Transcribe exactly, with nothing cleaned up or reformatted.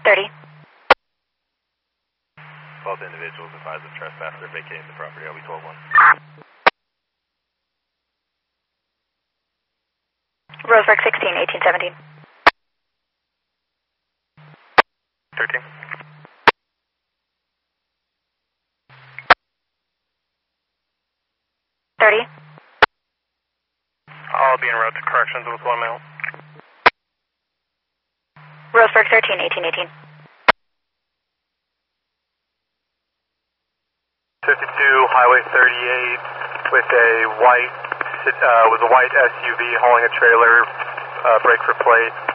thirty. twelve individuals advised of trespass. They're vacating the property. I'll be twelve one. Roseburg sixteen, eighteen seventeen. thirteen. thirty. I'll be en route to corrections with one male. Roseburg thirteen, eighteen eighteen. fifty-two Highway thirty-eight with a white uh, with a white S U V hauling a trailer, uh, brake for plate.